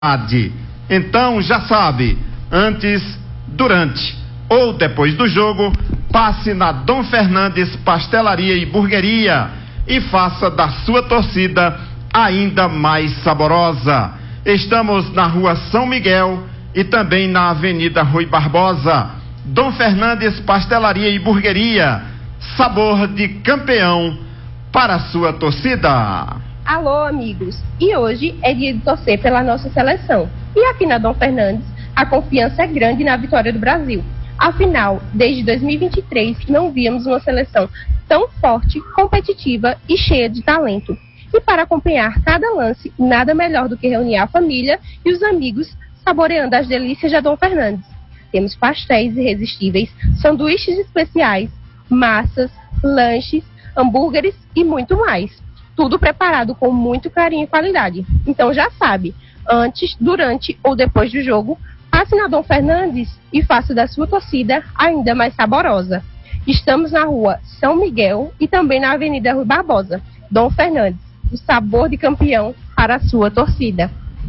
Então já sabe, antes, durante ou depois do jogo, passe na Dom Fernandes Pastelaria e Burgueria e faça da sua torcida ainda mais saborosa. Estamos na Rua São Miguel e também na Avenida Rui Barbosa. Dom Fernandes Pastelaria e Burgueria, sabor de campeão para a sua torcida. Alô, amigos, e hoje é dia de torcer pela nossa seleção. E aqui na Dom Fernandes, a confiança é grande na vitória do Brasil. Afinal, desde 2023, não víamos uma seleção tão forte, competitiva e cheia de talento. E para acompanhar cada lance, nada melhor do que reunir a família e os amigos saboreando as delícias da Dom Fernandes. Temos pastéis irresistíveis, sanduíches especiais, massas, lanches, hambúrgueres e muito mais. Tudo preparado com muito carinho e qualidade. Então já sabe, antes, durante ou depois do jogo, passe na Dom Fernandes e faça da sua torcida ainda mais saborosa. Estamos na Rua São Miguel e também na Avenida Rui Barbosa. Dom Fernandes, o sabor de campeão para a sua torcida.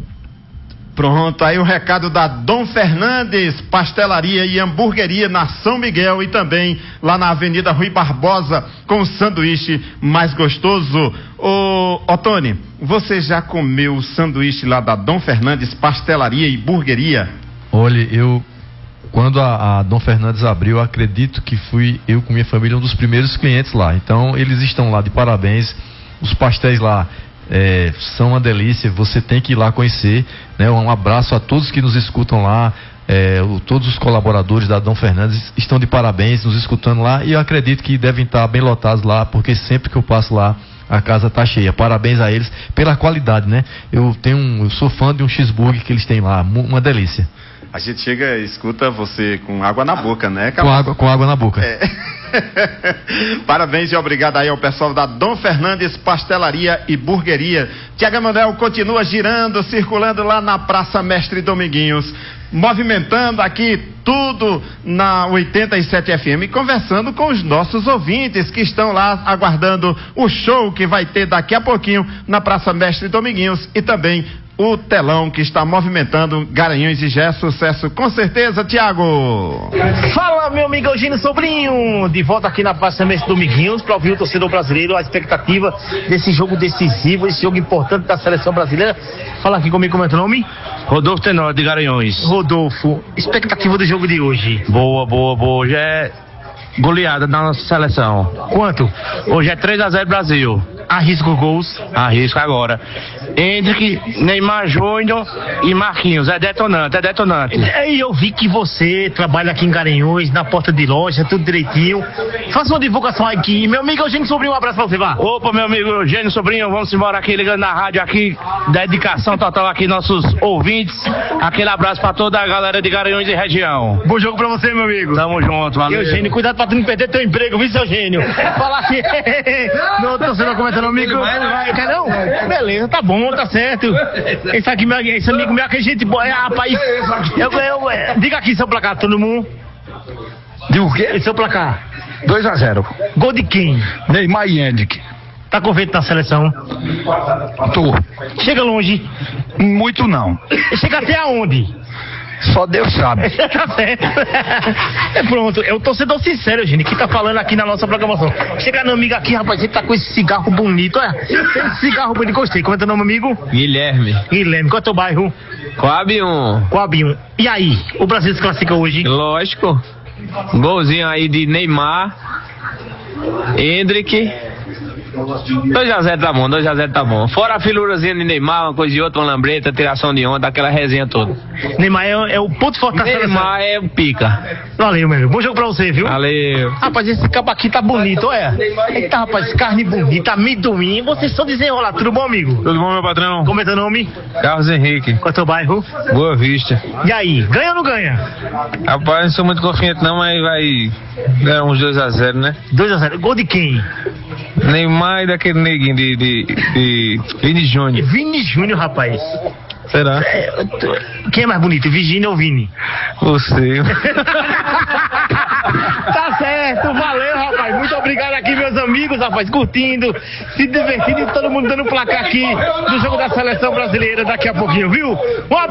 Pronto, aí o recado da Dom Fernandes Pastelaria e Hamburgueria na São Miguel e também lá na Avenida Rui Barbosa com o sanduíche mais gostoso. Ô Tony, você já comeu o sanduíche lá da Dom Fernandes Pastelaria e Burgueria? Olha, quando a Dom Fernandes abriu, eu acredito que fui eu com minha família um dos primeiros clientes lá. Então eles estão lá de parabéns, os pastéis lá são uma delícia, você tem que ir lá conhecer, né? Um abraço a todos que nos escutam lá, todos os colaboradores da Dom Fernandes estão de parabéns, nos escutando lá, e eu acredito que devem estar bem lotados lá, porque sempre que eu passo lá, a casa tá cheia. Parabéns a eles pela qualidade, né? Eu sou fã de um cheeseburger que eles têm lá, uma delícia. A gente chega e escuta você com água na boca, né? Com água na boca. Parabéns e obrigado aí ao pessoal da Dom Fernandes Pastelaria e Burgueria. Tiago Emanuel continua girando, circulando lá na Praça Mestre Dominguinhos, movimentando aqui tudo na 87 FM, conversando com os nossos ouvintes que estão lá aguardando o show que vai ter daqui a pouquinho na Praça Mestre Dominguinhos e também o telão que está movimentando Garanhuns e já é sucesso, com certeza, Tiago. Fala, meu amigo Eugênio Sobrinho, de volta aqui na Praça Mestre Dominguinhos para ouvir o torcedor brasileiro, a expectativa desse jogo decisivo, esse jogo importante da seleção brasileira. Fala aqui comigo, como é teu nome? Rodolfo Tenório, de Garanhuns. Rodolfo, expectativa do jogo de hoje? Boa. Hoje é goleada da nossa seleção. Quanto? Hoje é 3-0 Brasil. Arrisco gols? Arrisco agora. Hendrick, Neymar Júnior e Marquinhos. É detonante. E eu vi que você trabalha aqui em Garanhuns, na porta de loja, tudo direitinho. Faça uma divulgação aqui. Meu amigo Eugênio Sobrinho, um abraço pra você, vá. Opa, meu amigo Eugênio Sobrinho, vamos embora aqui ligando na rádio aqui. Dedicação total aqui, nossos ouvintes. Aquele abraço pra toda a galera de Garanhuns e região. Bom jogo pra você, meu amigo. Tamo junto, valeu. Eugênio, cuidado pra tu não perder teu emprego, viu, seu Eugênio? Falar aqui. Não, torcedor comentando, amigo. Quer não? Beleza, tá bom, tá certo. Esse amigo meu, que gente boa, rapaz. Diga aqui seu placar, todo mundo. Diga o quê? E seu placar? 2-0. Gol de quem? Neymar e Hendrick. Tá confiante na seleção? Tô. Chega longe? Muito não. Chega até aonde? Só Deus sabe. Tá certo. Pronto, é o torcedor sincero, gente, que tá falando aqui na nossa programação. Chega no amigo aqui, rapaz, ele tá com esse cigarro bonito, Esse cigarro bonito, gostei. Como é teu nome, amigo? Guilherme, qual é teu bairro? Coab 1. E aí, o Brasil se classifica hoje? Lógico. Golzinho aí de Neymar, Hendrick. 2-0 tá bom. Fora a filurazinha de Neymar, uma coisa de outra, uma lambreta, tiração de onda, aquela resenha toda. Neymar é o ponto forte da seleção. Neymar é o pica. Valeu, meu amigo. Bom jogo pra você, viu? Valeu. Rapaz, esse cabo aqui tá bonito, olha. Eita, rapaz, carne bonita, amendoim. Vocês só desenrolar. Tudo bom, amigo? Tudo bom, meu patrão? Como é teu nome? Carlos Henrique. Qual é teu bairro? Boa Vista. E aí, ganha ou não ganha? Rapaz, não sou muito confiante não, mas vai ganhar uns 2-0, né? 2-0. Gol de quem? Neymar e daquele neguinho de Vini Júnior. Vini Júnior, rapaz. Será? Quem é mais bonito, Virgínia ou Vini? Você. Tá certo, valeu, rapaz. Muito obrigado aqui, meus amigos, rapaz, curtindo, se divertindo e todo mundo dando placar aqui do jogo da seleção brasileira daqui a pouquinho, viu?